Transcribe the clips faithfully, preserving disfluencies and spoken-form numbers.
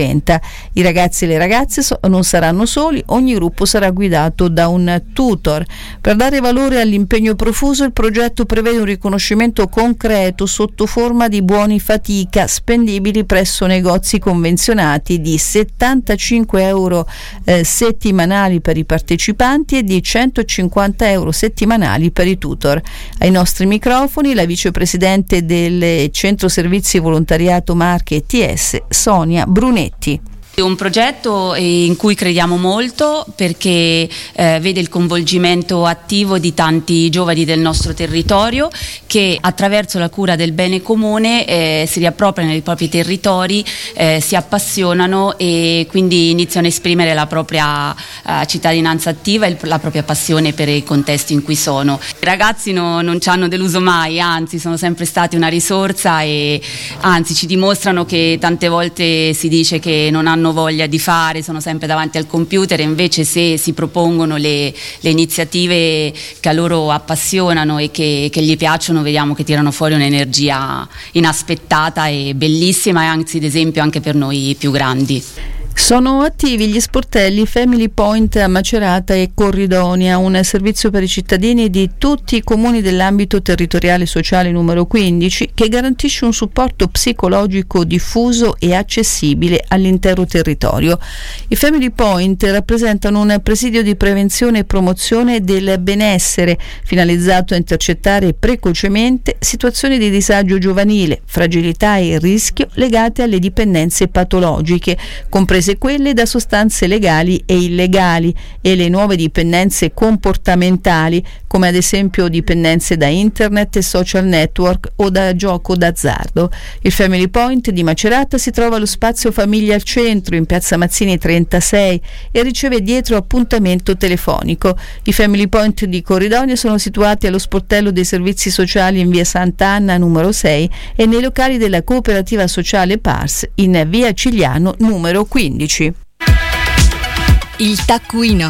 trenta. I ragazzi e le ragazze so- non saranno soli, ogni gruppo sarà guidato da un tutor. Per dare valore all'impegno profuso, il progetto prevede un riconoscimento concreto sotto forma di buoni fatica spendibili presso negozi convenzionati di settantacinque euro eh, settimanali per i partecipanti e di centocinquanta euro settimanali per i tutor. Ai nostri microfoni la vicepresidente del Centro Servizi Volontariato Marche E T S, Sonia Brunetti. È un progetto in cui crediamo molto perché eh, vede il coinvolgimento attivo di tanti giovani del nostro territorio che attraverso la cura del bene comune eh, si riappropriano dei propri territori, eh, si appassionano e quindi iniziano a esprimere la propria eh, cittadinanza attiva e il, la propria passione per i contesti in cui sono. I ragazzi no, non ci hanno deluso mai, anzi sono sempre stati una risorsa e anzi ci dimostrano che tante volte si dice che non hanno voglia di fare, sono sempre davanti al computer, e invece se si propongono le, le iniziative che a loro appassionano e che, che gli piacciono, vediamo che tirano fuori un'energia inaspettata e bellissima, e anzi ad esempio anche per noi più grandi. Sono attivi gli sportelli Family Point a Macerata e Corridonia, un servizio per i cittadini di tutti i comuni dell'ambito territoriale sociale numero quindici che garantisce un supporto psicologico diffuso e accessibile all'intero territorio. I Family Point rappresentano un presidio di prevenzione e promozione del benessere finalizzato a intercettare precocemente situazioni di disagio giovanile, fragilità e rischio legate alle dipendenze patologiche, comprese quelle da sostanze legali e illegali, e le nuove dipendenze comportamentali, come ad esempio dipendenze da internet e social network o da gioco d'azzardo. Il Family Point di Macerata si trova allo spazio Famiglia al Centro in piazza Mazzini trentasei e riceve dietro appuntamento telefonico. I Family Point di Corridonia sono situati allo sportello dei servizi sociali in via Sant'Anna numero sei e nei locali della cooperativa sociale Pars in via Cigliano numero quindici. Il taccuino.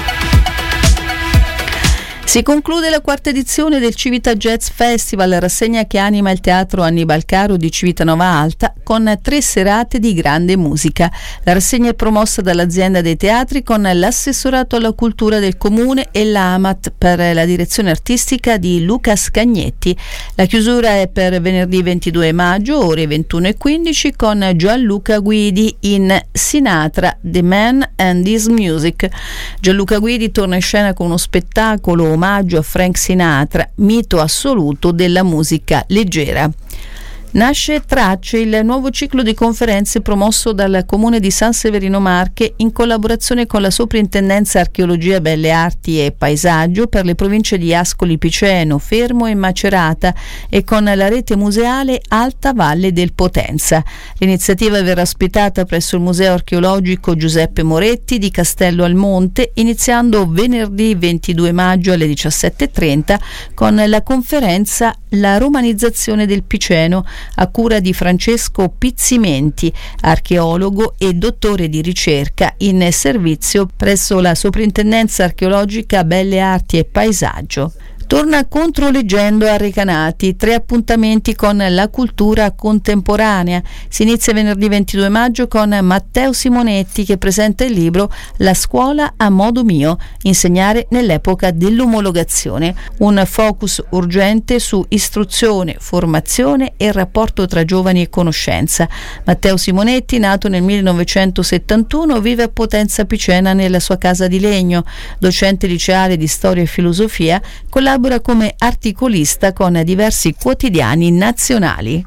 Si conclude la quarta edizione del Civita Jazz Festival, rassegna che anima il teatro Annibal Caro di Civitanova Alta, con tre serate di grande musica. La rassegna è promossa dall'azienda dei teatri con l'assessorato alla cultura del comune e l'AMAT per la direzione artistica di Luca Scagnetti. La chiusura è per venerdì ventidue maggio, ore ventuno e quindici, con Gianluca Guidi in Sinatra, The Man and His Music. Gianluca Guidi torna in scena con uno spettacolo omaggio a Frank Sinatra, mito assoluto della musica leggera. Nasce Tracce, il nuovo ciclo di conferenze promosso dal Comune di San Severino Marche in collaborazione con la Soprintendenza Archeologia, Belle Arti e Paesaggio per le province di Ascoli Piceno, Fermo e Macerata e con la rete museale Alta Valle del Potenza. L'iniziativa verrà ospitata presso il Museo Archeologico Giuseppe Moretti di Castello al Monte, iniziando venerdì ventidue maggio alle diciassette e trenta con la conferenza La romanizzazione del Piceno, a cura di Francesco Pizzimenti, archeologo e dottore di ricerca in servizio presso la Soprintendenza Archeologica Belle Arti e Paesaggio. Torna Controleggendo a Recanati, tre appuntamenti con la cultura contemporanea. Si inizia venerdì ventidue maggio con Matteo Simonetti che presenta il libro La scuola a modo mio, insegnare nell'epoca dell'omologazione, un focus urgente su istruzione, formazione e rapporto tra giovani e conoscenza. Matteo Simonetti, nato nel millenovecentosettantuno, vive a Potenza Picena nella sua casa di legno, docente liceale di storia e filosofia, collabora come articolista con diversi quotidiani nazionali.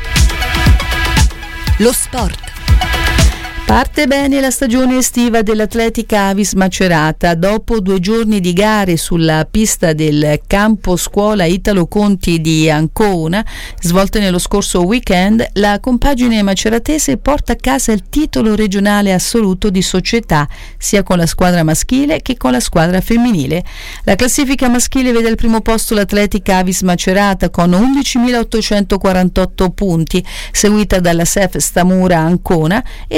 Lo sport. Parte bene la stagione estiva dell'Atletica Avis Macerata. Dopo due giorni di gare sulla pista del campo scuola Italo Conti di Ancona, svolte nello scorso weekend, la compagine maceratese porta a casa il titolo regionale assoluto di società, sia con la squadra maschile che con la squadra femminile. La classifica maschile vede al primo posto l'Atletica Avis Macerata con undicimilaottocentoquarantotto punti, seguita dalla S E F Stamura Ancona e dal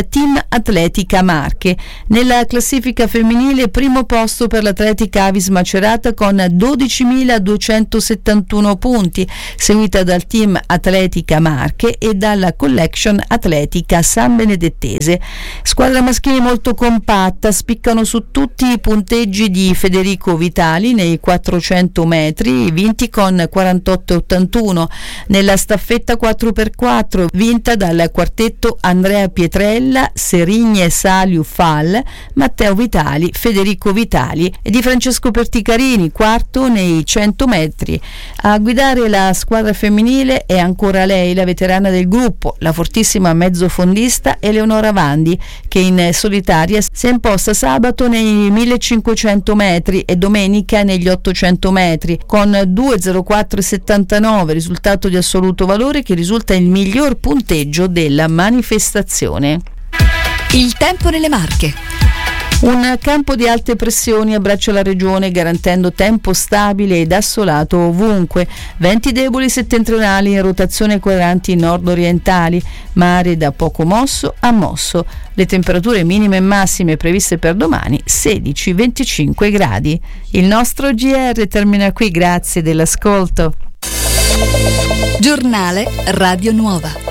Team Atletica Marche. Nella classifica femminile primo posto per l'Atletica Avis Macerata con dodicimiladuecentosettantuno punti, seguita dal Team Atletica Marche e dalla Collection Atletica San Benedettese. Squadra maschile molto compatta, spiccano su tutti i punteggi di Federico Vitali nei quattrocento metri, vinti con quarantotto e ottantuno, nella staffetta quattro per quattro vinta dal quartetto Andrea Pietrella, Serigne Saliu Fall, Matteo Vitali, Federico Vitali e di Francesco Perticarini, quarto nei cento metri. A guidare la squadra femminile è ancora lei, la veterana del gruppo, la fortissima mezzofondista Eleonora Vandi, che in solitaria si è imposta sabato nei millecinquecento metri e domenica negli ottocento metri con due zero quattro settantanove, risultato di assoluto valore che risulta il miglior punteggio della manifestazione. Il tempo nelle Marche. Un campo di alte pressioni abbraccia la regione garantendo tempo stabile ed assolato ovunque, venti deboli settentrionali in rotazione quadranti nord-orientali, mare da poco mosso a mosso. Le temperature minime e massime previste per domani sedici venticinque gradi. Il nostro G R termina qui, grazie dell'ascolto. Giornale Radio Nuova.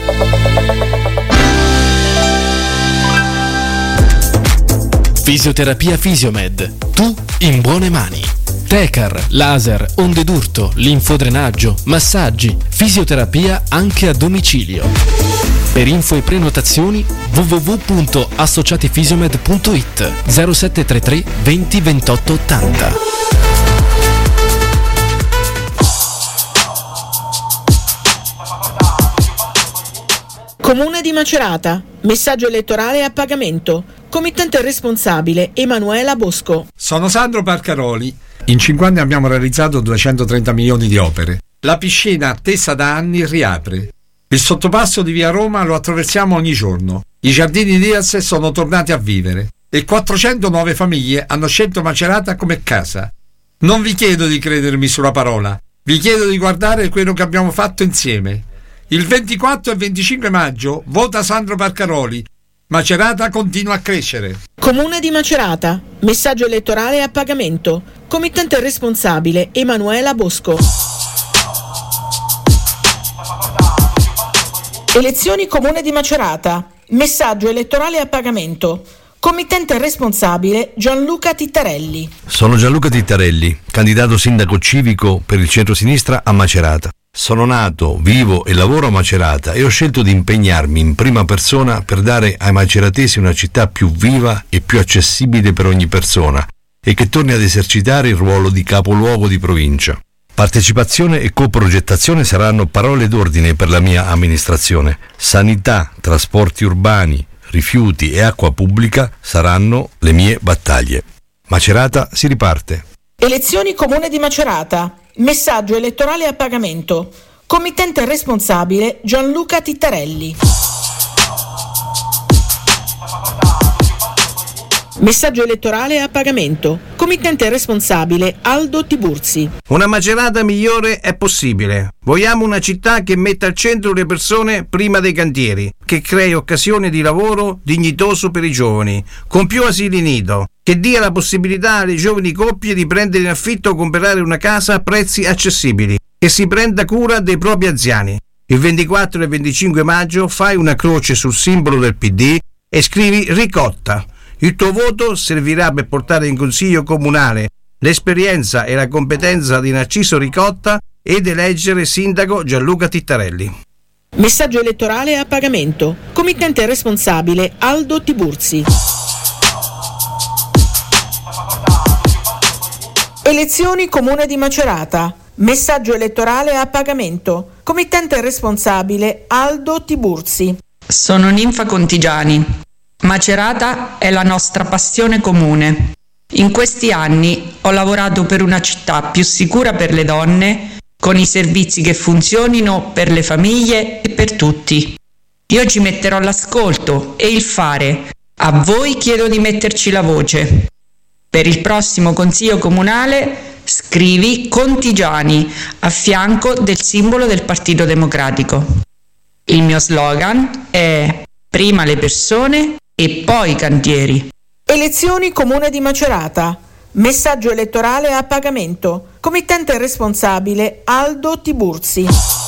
Fisioterapia Fisiomed. Tu in buone mani. Tecar, laser, onde d'urto, linfodrenaggio, massaggi, fisioterapia anche a domicilio. Per info e prenotazioni w w w punto associatifisiomed punto i t zero sette tre tre venti ventotto ottanta. Comune di Macerata. Messaggio elettorale a pagamento. Committente responsabile Emanuela Bosco. Sono Sandro Parcaroli. In cinque anni abbiamo realizzato duecentotrenta milioni di opere. La piscina, attesa da anni, riapre. Il sottopasso di via Roma lo attraversiamo ogni giorno. I giardini Diaz sono tornati a vivere e quattrocento nuove famiglie hanno scelto Macerata come casa. Non vi chiedo di credermi sulla parola, vi chiedo di guardare quello che abbiamo fatto insieme. Il ventiquattro e venticinque maggio vota Sandro Parcaroli. Macerata continua a crescere. Comune di Macerata. Messaggio elettorale a pagamento. Committente responsabile Emanuela Bosco. Elezioni Comune di Macerata. Messaggio elettorale a pagamento. Committente responsabile Gianluca Tittarelli. Sono Gianluca Tittarelli, candidato sindaco civico per il centrosinistra a Macerata. Sono nato, vivo e lavoro a Macerata e ho scelto di impegnarmi in prima persona per dare ai maceratesi una città più viva e più accessibile per ogni persona e che torni ad esercitare il ruolo di capoluogo di provincia. Partecipazione e coprogettazione saranno parole d'ordine per la mia amministrazione. Sanità, trasporti urbani, rifiuti e acqua pubblica saranno le mie battaglie. Macerata si riparte. Elezioni Comune di Macerata. Messaggio elettorale a pagamento. Committente responsabile Gianluca Tittarelli. Messaggio elettorale a pagamento. Committente responsabile Aldo Tiburzi. Una Macerata migliore è possibile. Vogliamo una città che metta al centro le persone prima dei cantieri, che crei occasioni di lavoro dignitoso per i giovani, con più asili nido, che dia la possibilità alle giovani coppie di prendere in affitto o comprare una casa a prezzi accessibili, che si prenda cura dei propri anziani. Il ventiquattro e venticinque maggio fai una croce sul simbolo del P D e scrivi Ricotta. Il tuo voto servirà per portare in consiglio comunale l'esperienza e la competenza di Narciso Ricotta ed eleggere sindaco Gianluca Tittarelli. Messaggio elettorale a pagamento. Committente responsabile Aldo Tiburzi. Elezioni Comune di Macerata. Messaggio elettorale a pagamento. Committente responsabile Aldo Tiburzi. Sono Ninfa Contigiani. Macerata è la nostra passione comune. In questi anni ho lavorato per una città più sicura per le donne, con i servizi che funzionino per le famiglie e per tutti. Io ci metterò l'ascolto e il fare. A voi chiedo di metterci la voce. Per il prossimo Consiglio Comunale scrivi Contigiani a fianco del simbolo del Partito Democratico. Il mio slogan è prima le persone e poi i cantieri. Elezioni Comune di Macerata. Messaggio elettorale a pagamento. Committente responsabile Aldo Tiburzi.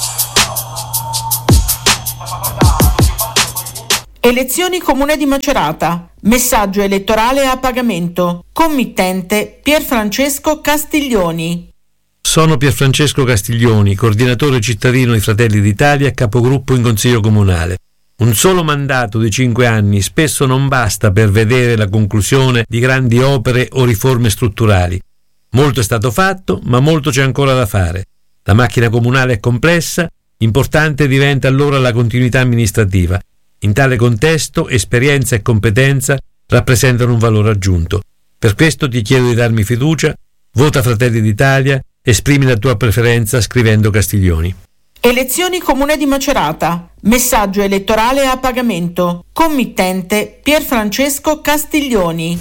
Elezioni Comune di Macerata. Messaggio elettorale a pagamento. Committente Pierfrancesco Castiglioni. Sono Pierfrancesco Castiglioni, coordinatore cittadino di Fratelli d'Italia e capogruppo in Consiglio Comunale. Un solo mandato di cinque anni spesso non basta per vedere la conclusione di grandi opere o riforme strutturali. Molto è stato fatto, ma molto c'è ancora da fare. La macchina comunale è complessa, importante diventa allora la continuità amministrativa. In tale contesto, esperienza e competenza rappresentano un valore aggiunto. Per questo ti chiedo di darmi fiducia, vota Fratelli d'Italia, esprimi la tua preferenza scrivendo Castiglioni. Elezioni Comune di Macerata. Messaggio elettorale a pagamento. Committente Pierfrancesco Castiglioni.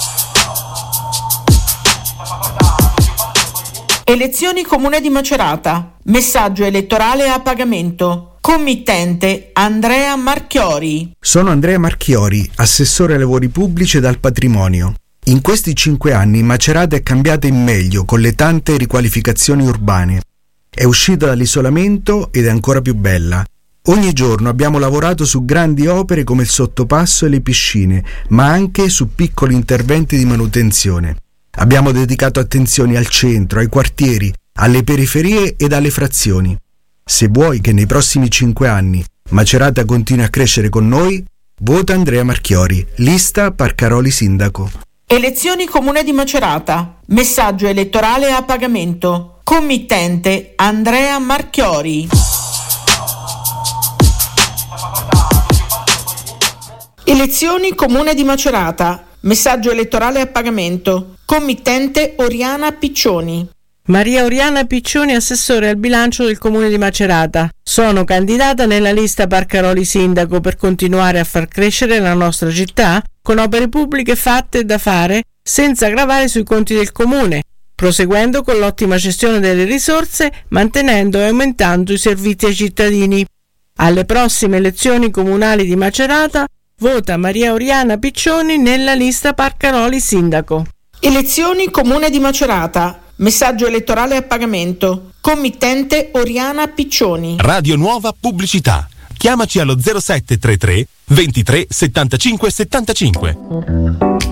Elezioni Comune di Macerata. Messaggio elettorale a pagamento. Committente Andrea Marchiori. Sono Andrea Marchiori, assessore ai lavori pubblici ed al patrimonio. In questi cinque anni Macerata è cambiata in meglio con le tante riqualificazioni urbane. È uscita dall'isolamento ed è ancora più bella. Ogni giorno abbiamo lavorato su grandi opere come il sottopasso e le piscine, ma anche su piccoli interventi di manutenzione. Abbiamo dedicato attenzioni al centro, ai quartieri, alle periferie ed alle frazioni. Se vuoi che nei prossimi cinque anni Macerata continui a crescere con noi, vota Andrea Marchiori, lista Parcaroli Sindaco. Elezioni Comune di Macerata. Messaggio elettorale a pagamento. Committente Andrea Marchiori. Elezioni Comune di Macerata. Messaggio elettorale a pagamento. Committente Oriana Piccioni. Maria Oriana Piccioni, assessore al bilancio del Comune di Macerata. Sono candidata nella lista Parcaroli Sindaco per continuare a far crescere la nostra città con opere pubbliche fatte e da fare senza gravare sui conti del Comune, proseguendo con l'ottima gestione delle risorse, mantenendo e aumentando i servizi ai cittadini. Alle prossime elezioni comunali di Macerata, vota Maria Oriana Piccioni nella lista Parcaroli Sindaco. Elezioni Comune di Macerata. Messaggio elettorale a pagamento. Committente Oriana Piccioni. Radio Nuova Pubblicità. Chiamaci allo zero sette tre tre ventitré settantacinque settantacinque.